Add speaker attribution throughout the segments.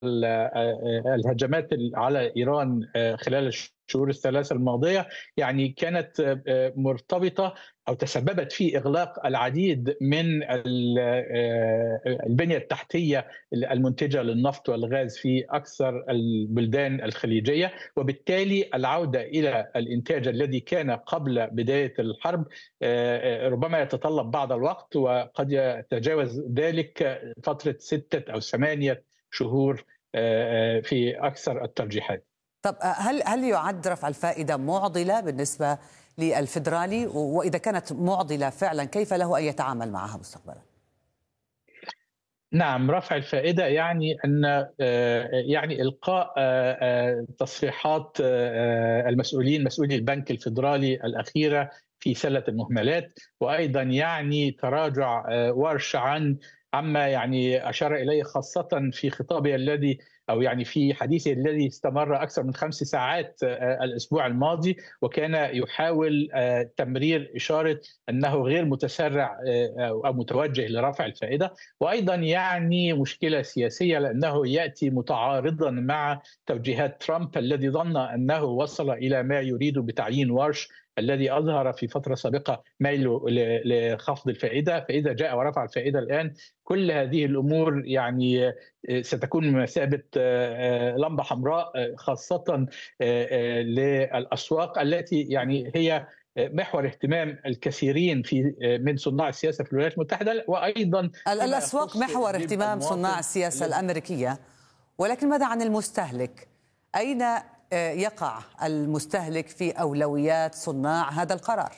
Speaker 1: الهجمات على إيران خلال الشهور الثلاثة الماضية يعني كانت مرتبطة أو تسببت في إغلاق العديد من البنية التحتية المنتجة للنفط والغاز في أكثر البلدان الخليجية، وبالتالي العودة إلى الإنتاج الذي كان قبل بداية الحرب ربما يتطلب بعض الوقت، وقد يتجاوز ذلك فترة 6 أو 8 شهور في أكثر الترجيحات.
Speaker 2: طب هل يعد رفع الفائدة معضلة بالنسبة للفيدرالي؟ وإذا كانت معضلة فعلا كيف له أن يتعامل معها مستقبلا؟
Speaker 1: نعم، رفع الفائدة يعني أن يعني إلقاء تصريحات المسؤولين مسؤولي البنك الفيدرالي الأخيرة في سلة المهملات، وأيضا يعني تراجع ورش عما يعني أشار إليه خاصة في خطابه الذي أو يعني في حديثه الذي استمر أكثر من 5 ساعات الأسبوع الماضي، وكان يحاول تمرير إشارة أنه غير متسرع أو متوجه لرفع الفائدة. وأيضا يعني مشكلة سياسية لأنه يأتي متعارضا مع توجيهات ترامب الذي ظن أنه وصل إلى ما يريد بتعيين ورش الذي أظهر في فترة سابقة ميله لخفض الفائدة، فإذا جاء ورفع الفائدة الآن كل هذه الأمور يعني ستكون بمثابة لمبة حمراء خاصة للأسواق التي يعني هي محور اهتمام الكثيرين من صناع السياسة في الولايات المتحدة، وأيضا
Speaker 2: الأسواق محور اهتمام صناع السياسة الأمريكية، ولكن ماذا عن المستهلك؟ أين يقع المستهلك في أولويات صناع هذا القرار؟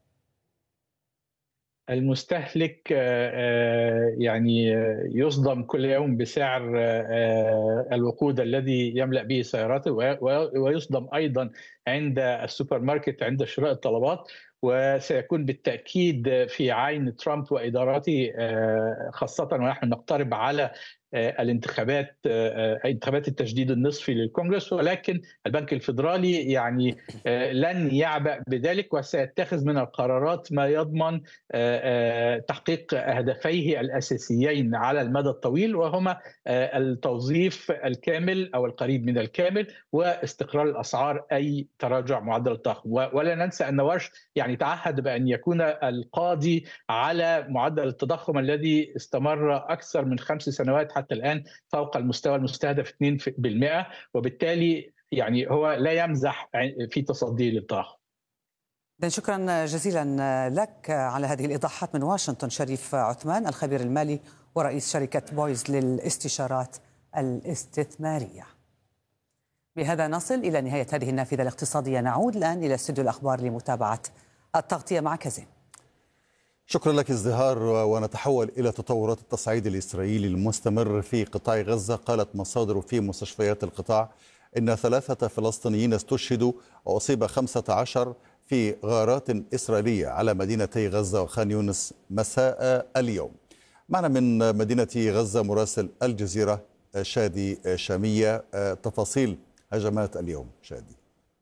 Speaker 1: المستهلك يعني يصدم كل يوم بسعر الوقود الذي يملأ به سياراته، ويصدم أيضا عند السوبر ماركت عند شراء الطلبات، وسيكون بالتأكيد في عين ترامب وإدارته خاصة ونحن نقترب على الانتخابات انتخابات التجديد النصفي للكونغرس، ولكن البنك الفيدرالي يعني لن يعبأ بذلك وسيتخذ من القرارات ما يضمن تحقيق هدفيه الأساسيين على المدى الطويل، وهما التوظيف الكامل أو القريب من الكامل واستقرار الأسعار أي تراجع معدل التضخم. ولا ننسى أن ورش يعني تعهد بأن يكون القاضي على معدل التضخم الذي استمر أكثر من 5 سنوات حتى الآن فوق المستوى المستهدف 2%، وبالتالي يعني هو لا يمزح في تصديه للتضخم.
Speaker 2: شكرا جزيلا لك على هذه الإيضاحات من واشنطن. شريف عثمان الخبير المالي ورئيس شركة بويز للاستشارات الاستثمارية. بهذا نصل إلى نهاية هذه النافذة الاقتصادية. نعود الآن إلى استوديو الأخبار لمتابعة التغطية مع كازين.
Speaker 3: شكرا لك ازدهار، ونتحول إلى تطورات التصعيد الإسرائيلي المستمر في قطاع غزة. قالت مصادر في مستشفيات القطاع إن 3 فلسطينيين استشهدوا وأصيب 15 في غارات إسرائيلية على مدينتي غزة وخان يونس مساء اليوم. معنا من مدينة غزة مراسل الجزيرة شادي شامية تفاصيل هجمات اليوم. شادي.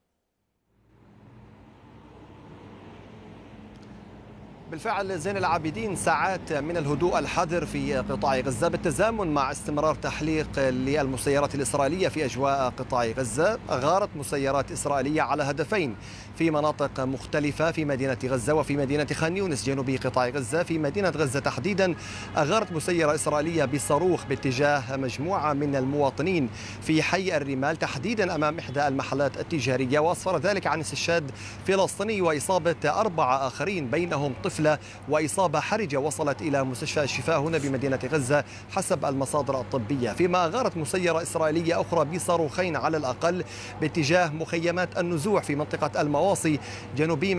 Speaker 4: بالفعل زين العابدين، ساعات من الهدوء الحذر في قطاع غزة بالتزامن مع استمرار تحليق للمسيرات الإسرائيلية في أجواء قطاع غزة. غارت مسيرات إسرائيلية على هدفين في مناطق مختلفة في مدينة غزة وفي مدينة خان يونس جنوبي قطاع غزة. في مدينة غزة تحديدا أغارت مسيرة إسرائيلية بصاروخ باتجاه مجموعة من المواطنين في حي الرمال تحديدا أمام إحدى المحلات التجارية، وأسفر ذلك عن استشهاد فلسطيني وإصابة 4 آخرين بينهم طفل وإصابة حرجة وصلت إلى مستشفى الشفاء هنا بمدينة غزة حسب المصادر الطبية. فيما أغارت مسيرة إسرائيلية أخرى بصاروخين على الأقل باتجاه مخيمات النزوح في منطقة المواصي جنوبي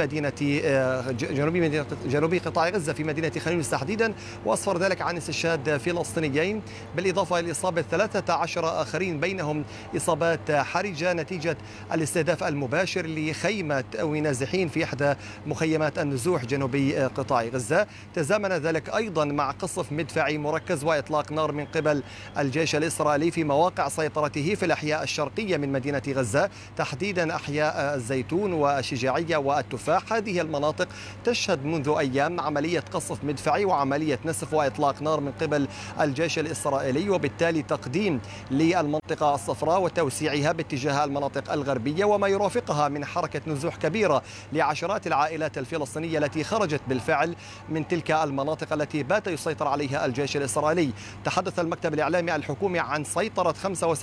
Speaker 4: قطاع غزة في مدينة خان يونس تحديدا، وأسفر ذلك عن استشهاد فلسطينيين بالإضافة إلى إصابة 13 آخرين بينهم إصابات حرجة نتيجة الاستهداف المباشر لخيمة أو نازحين في إحدى مخيمات النزوح جنوبي قطاع غزة. تزامن ذلك أيضا مع قصف مدفعي مركز وإطلاق نار من قبل الجيش الإسرائيلي في مواقع سيطرته في الأحياء الشرقية من مدينة غزة، تحديدا أحياء الزيتون والشجاعية والتفاح. هذه المناطق تشهد منذ أيام عملية قصف مدفعي وعملية نسف وإطلاق نار من قبل الجيش الإسرائيلي، وبالتالي تقديم للمنطقة الصفراء وتوسيعها باتجاه المناطق الغربية وما يرافقها من حركة نزوح كبيرة لعشرات العائلات الفلسطينية التي خرجت بالفعل من تلك المناطق التي بات يسيطر عليها الجيش الإسرائيلي. تحدث المكتب الإعلامي الحكومي عن سيطرة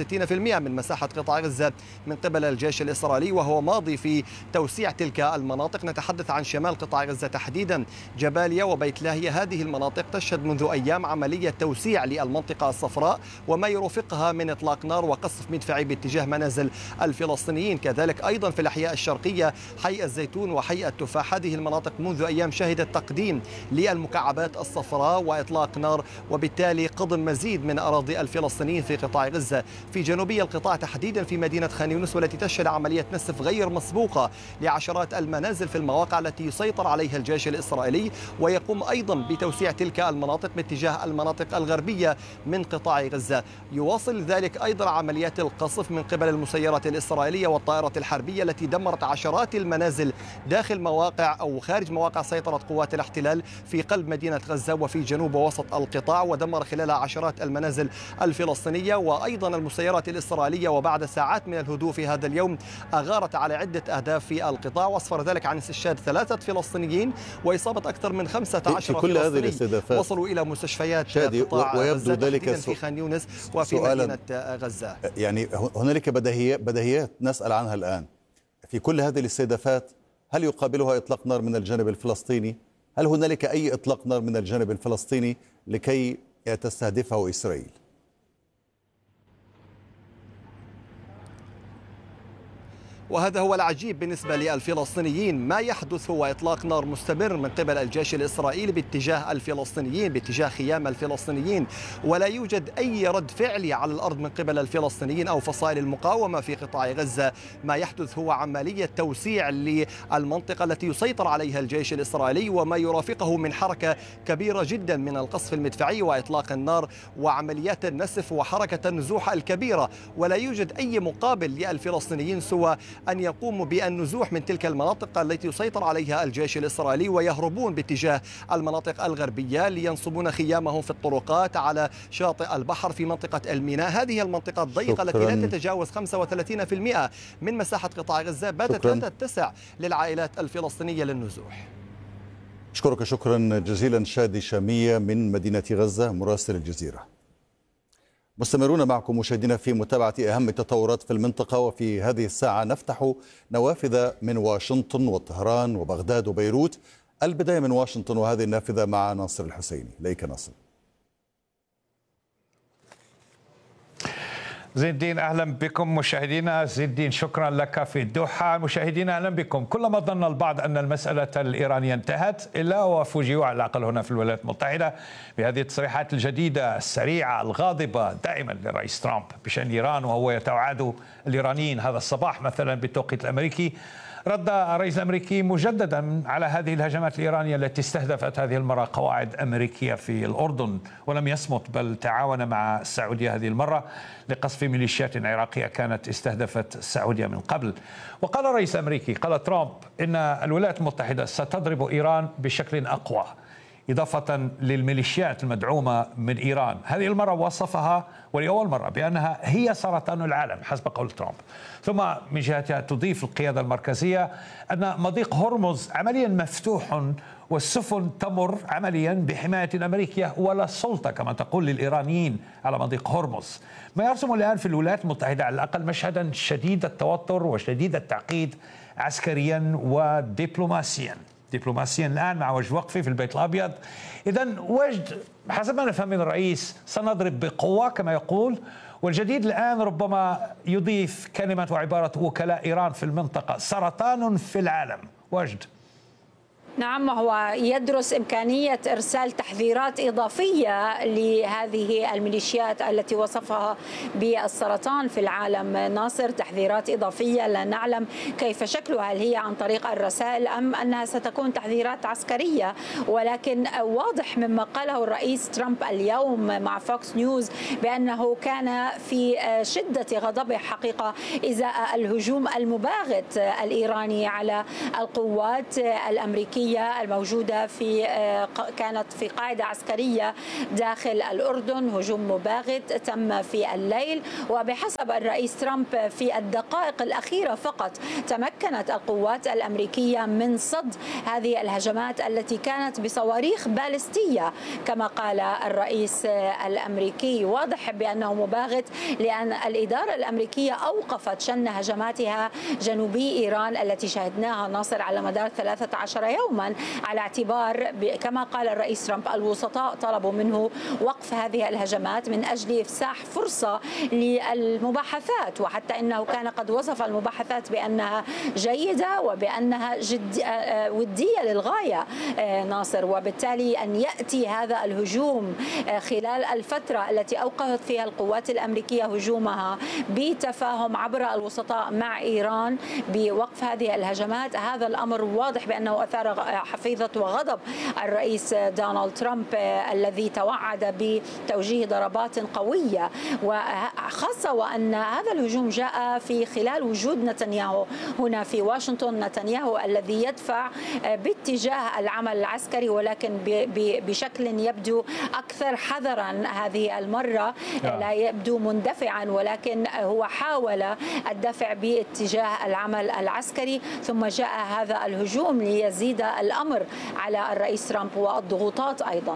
Speaker 4: 65% من مساحة قطاع غزة من قبل الجيش الإسرائيلي، وهو ماضي في توسيع تلك المناطق. نتحدث عن شمال قطاع غزة تحديدا جباليا وبيت لاهيا. هذه المناطق تشهد منذ أيام عملية توسيع للمنطقة الصفراء وما يرافقها من إطلاق نار وقصف مدفعي باتجاه منازل الفلسطينيين. كذلك أيضا في الأحياء الشرقية حي الزيتون وحي التفاح، هذه المناطق منذ أيام شهدت تقديم للمكعبات الصفراء وإطلاق نار، وبالتالي قضم مزيد من أراضي الفلسطينيين في قطاع غزة. في جنوبي القطاع تحديدا في مدينة خان يونس، والتي تشهد عملية نسف غير مسبوقة لعشرات المنازل في المواقع التي يسيطر عليها الجيش الإسرائيلي، ويقوم أيضا بتوسيع تلك المناطق باتجاه المناطق الغربية من قطاع غزة. يواصل ذلك أيضا عمليات القصف من قبل المسيرات الإسرائيلية والطائرات الحربية التي دمرت عشرات المنازل داخل مواقع أو خارج مواقع سيطرة قوات الاحتلال في قلب مدينة غزة وفي جنوب ووسط القطاع، ودمر خلالها عشرات المنازل الفلسطينية. وأيضا المسيرات الإسرائيلية وبعد ساعات من الهدوء في هذا اليوم أغارت على عدة أهداف في القطاع، وأسفر ذلك عن استشهاد 3 فلسطينيين وإصابة أكثر من 15
Speaker 3: في كل هذه الاستهدافات
Speaker 4: وصلوا إلى مستشفيات قطاع
Speaker 3: ويبدو
Speaker 4: غزة
Speaker 3: ذلك
Speaker 4: في خان يونس وفي مدينة غزة.
Speaker 3: يعني هنالك بديهيات نسأل عنها الآن. في كل هذه الاستهدافات هل يقابلها إطلاق نار من الجانب الفلسطيني؟ هل هنالك أي إطلاق نار من الجانب الفلسطيني لكي تستهدفه إسرائيل؟
Speaker 4: وهذا هو العجيب بالنسبة للفلسطينيين. ما يحدث هو إطلاق نار مستمر من قبل الجيش الإسرائيلي باتجاه الفلسطينيين، باتجاه خيام الفلسطينيين، ولا يوجد أي رد فعلي على الأرض من قبل الفلسطينيين أو فصائل المقاومة في قطاع غزة. ما يحدث هو عملية توسيع للمنطقة التي يسيطر عليها الجيش الإسرائيلي وما يرافقه من حركة كبيرة جدا من القصف المدفعي وإطلاق النار وعمليات النسف وحركة النزوح الكبيرة، ولا يوجد أي مقابل للفلسطينيين سوى أن يقوموا بالنزوح من تلك المناطق التي يسيطر عليها الجيش الإسرائيلي ويهربون باتجاه المناطق الغربية لينصبون خيامهم في الطرقات على شاطئ البحر في منطقة الميناء. هذه المنطقة الضيقة التي لا تتجاوز 35% من مساحة قطاع غزة باتت لا تتسع للعائلات الفلسطينية للنزوح.
Speaker 3: أشكرك شكرا جزيلا شادي شامية من مدينة غزة مراسل الجزيرة. مستمرون معكم مشاهدينا في متابعة أهم التطورات في المنطقة، وفي هذه الساعة نفتح نوافذ من واشنطن وطهران وبغداد وبيروت. البداية من واشنطن وهذه النافذة مع ناصر الحسيني. ليك ناصر.
Speaker 5: زين الدين أهلا بكم مشاهدينا. زين الدين شكرا لك في الدوحة. مشاهدينا أهلا بكم. كلما ظن البعض أن المسألة الإيرانية انتهت إلا وفوجئوا على الأقل هنا في الولايات المتحدة بهذه التصريحات الجديدة السريعة الغاضبة دائما للرئيس ترامب بشأن إيران، وهو يتوعد الإيرانيين هذا الصباح مثلا بالتوقيت الأمريكي. رد الرئيس الأمريكي مجددا على هذه الهجمات الإيرانية التي استهدفت هذه المرة قواعد أمريكية في الأردن، ولم يصمت بل تعاون مع السعودية هذه المرة لقصف ميليشيات عراقية كانت استهدفت السعودية من قبل. وقال الرئيس الأمريكي، قال ترامب إن الولايات المتحدة ستضرب إيران بشكل أقوى إضافة للميليشيات المدعومة من إيران. هذه المرة وصفها ولأول مرة بأنها هي سرطان العالم حسب قول ترامب. ثم من جهتها تضيف القيادة المركزية أن مضيق هرمز عمليا مفتوح والسفن تمر عمليا بحماية أمريكية ولا سلطة كما تقول للإيرانيين على مضيق هرمز، ما يرسم الآن في الولايات المتحدة على الأقل مشهدا شديد التوتر وشديد التعقيد عسكريا ودبلوماسيا. الآن مع وجه وقفي في البيت الأبيض. إذن وجد حسب ما نفهم من الرئيس سنضرب بقوة كما يقول، والجديد الآن ربما يضيف كلمة وعبارة وكلاء إيران في المنطقة سرطان في العالم. وجد
Speaker 6: نعم، هو يدرس إمكانية إرسال تحذيرات إضافية لهذه الميليشيات التي وصفها بالسرطان في العالم. ناصر، تحذيرات إضافية لا نعلم كيف شكلها، هل هي عن طريق الرسائل أم أنها ستكون تحذيرات عسكرية، ولكن واضح مما قاله الرئيس ترامب اليوم مع فوكس نيوز بأنه كان في شدة غضبه حقيقة إزاء الهجوم المباغت الإيراني على القوات الأمريكية الموجودة كانت في قاعدة عسكرية داخل الأردن. هجوم مباغت تم في الليل، وبحسب الرئيس ترامب في الدقائق الأخيرة فقط تمكنت القوات الأمريكية من صد هذه الهجمات التي كانت بصواريخ باليستية كما قال الرئيس الأمريكي. واضح بأنه مباغت لأن الإدارة الأمريكية أوقفت شن هجماتها جنوبي إيران التي شهدناها ناصر على مدار 13 يوما، على اعتبار كما قال الرئيس ترامب الوسطاء طلبوا منه وقف هذه الهجمات من أجل إفساح فرصة للمباحثات، وحتى إنه كان قد وصف المباحثات بأنها جيدة وبأنها ودية للغاية ناصر. وبالتالي أن يأتي هذا الهجوم خلال الفترة التي أوقفت فيها القوات الأمريكية هجومها بتفاهم عبر الوسطاء مع إيران بوقف هذه الهجمات، هذا الأمر واضح بأنه أثار حفيظة وغضب الرئيس دونالد ترامب الذي توعد بتوجيه ضربات قوية، وخاصة وأن هذا الهجوم جاء في خلال وجود نتنياهو هنا في واشنطن. نتنياهو الذي يدفع باتجاه العمل العسكري ولكن بشكل يبدو أكثر حذرا هذه المرة، لا يبدو مندفعا ولكن هو حاول الدفع باتجاه العمل العسكري، ثم جاء هذا الهجوم ليزيد الأمر على الرئيس ترامب والضغوطات أيضا.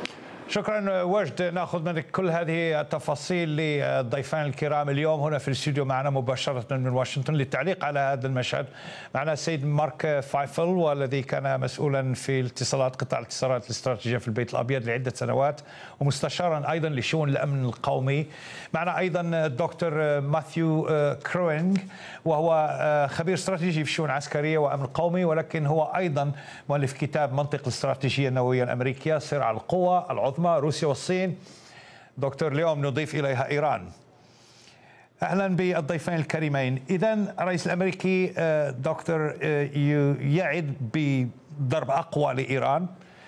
Speaker 5: شكرا وجد، ناخذ منك كل هذه التفاصيل للضيفان الكرام اليوم هنا في الاستوديو معنا مباشرة من واشنطن للتعليق على هذا المشهد. معنا السيد مارك فايفل والذي كان مسؤولا في قطاع الاتصالات الاستراتيجية في البيت الأبيض لعدة سنوات ومستشارا أيضا لشؤون الأمن القومي. معنا أيضا الدكتور ماثيو كروينغ وهو خبير استراتيجي في الشؤون العسكرية وأمن قومي، ولكن هو أيضا مؤلف كتاب منطق الاستراتيجية النووية الأمريكية، صراع القوى العظمى روسيا والصين. دكتور، اليوم نضيف إليها إيران. أهلا بالضيفين الكريمين. إذن الرئيس الأمريكي دكتور يعد بضرب أقوى لإيران.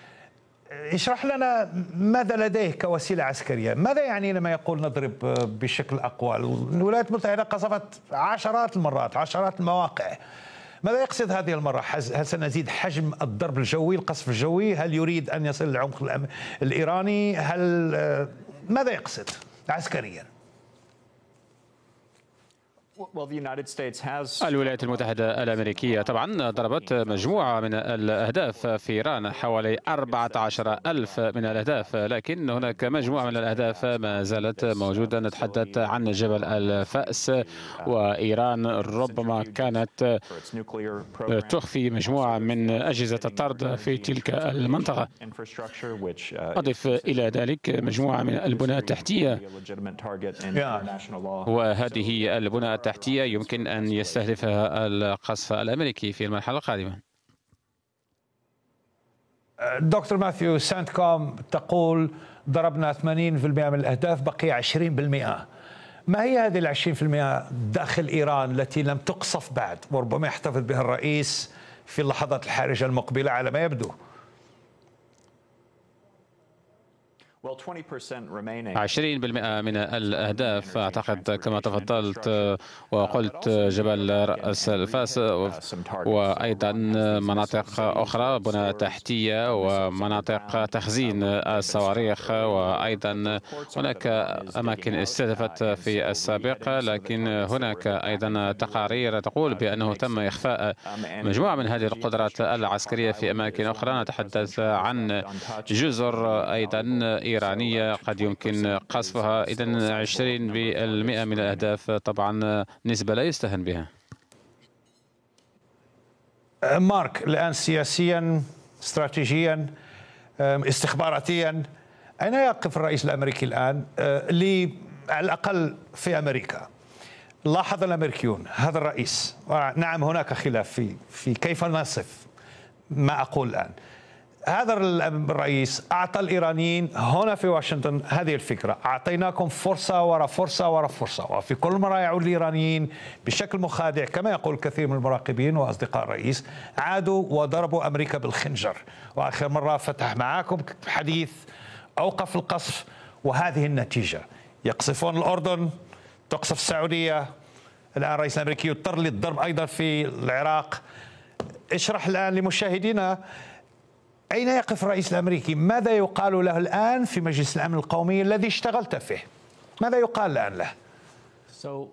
Speaker 5: اشرح لنا ماذا لديه كوسيلة عسكرية، ماذا يعني لما يقول نضرب بشكل أقوى؟ الولايات المتحدة قصفت عشرات المرات، عشرات المواقع. ماذا يقصد هذه المرة؟ هل سنزيد حجم الضرب الجوي، القصف الجوي؟ هل يريد أن يصل للعمق الإيراني؟ ماذا يقصد عسكريا؟
Speaker 7: الولايات المتحدة الأمريكية طبعا ضربت مجموعة من الأهداف في إيران، حوالي 14,000 من الأهداف، لكن هناك مجموعة من الأهداف ما زالت موجودة. نتحدث عن جبل الفأس، وإيران ربما كانت تخفي مجموعة من أجهزة الطرد في تلك المنطقة. أضف إلى ذلك مجموعة من البنى التحتية، وهذه البنى التحتية يمكن أن يستهدفها القصف الأمريكي في المرحلة القادمة.
Speaker 5: دكتور ماثيو، سانتكوم تقول ضربنا 80% من الأهداف، بقي 20%. ما هي هذه 20% داخل إيران التي لم تقصف بعد وربما يحتفظ بها الرئيس في اللحظات الحرجة المقبلة على ما يبدو؟
Speaker 7: 20% من الأهداف أعتقد كما تفضلت وقلت جبل رأس الفاس، وأيضا مناطق أخرى بنى تحتية ومناطق تخزين الصواريخ، وأيضا هناك أماكن استهدفت في السابق، لكن هناك أيضا تقارير تقول بأنه تم إخفاء مجموعة من هذه القدرات العسكرية في أماكن أخرى. نتحدث عن جزر أيضا إيرانية قد يمكن قصفها. إذن 20% من الأهداف طبعا نسبة لا يستهان بها.
Speaker 5: مارك، الآن سياسيا، استراتيجيا، استخباراتيا، أين يقف الرئيس الأمريكي الآن على الأقل في أمريكا؟ لاحظ الأمريكيون هذا الرئيس، نعم هناك خلاف في كيف نصف ما أقول الآن. هذا الرئيس أعطى الإيرانيين هنا في واشنطن هذه الفكرة: أعطيناكم فرصة وراء فرصة وراء فرصة، وفي كل مرة يعود الإيرانيين بشكل مخادع كما يقول كثير من المراقبين وأصدقاء الرئيس، عادوا وضربوا أمريكا بالخنجر. وآخر مرة فتح معاكم حديث، أوقف القصف، وهذه النتيجة: يقصفون الأردن، تقصف السعودية، الآن الرئيس الأمريكي يضطر للضرب أيضا في العراق. اشرح الآن لمشاهدينا أين يقف الرئيس الأمريكي؟ ماذا يقال له الآن في مجلس الأمن القومي الذي اشتغلت فيه؟ ماذا يقال الآن له؟